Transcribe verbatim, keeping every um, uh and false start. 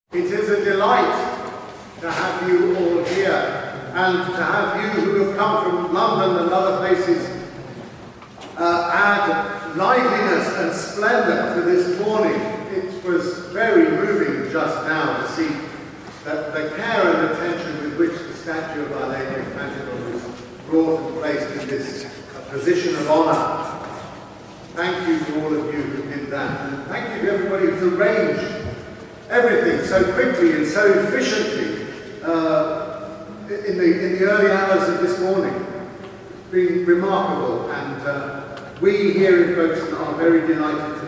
It is a delight to have you all here, and to have you who have come from London and other places uh, add liveliness and splendour to this morning. It was very moving just now to see that the care and attention with which the statue of Our Lady of Maginot was brought and placed in this uh, position of honour. Thank you to all of you who did that, and thank you to everybody who's arranged everything so quickly and so efficiently uh, in, the, in the early hours of this morning. It's been remarkable, and uh, we here in Folkestone are very delighted to